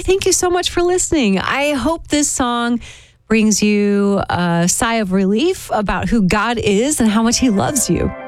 thank you so much for listening. I hope this song brings you a sigh of relief about who God is and how much he loves you.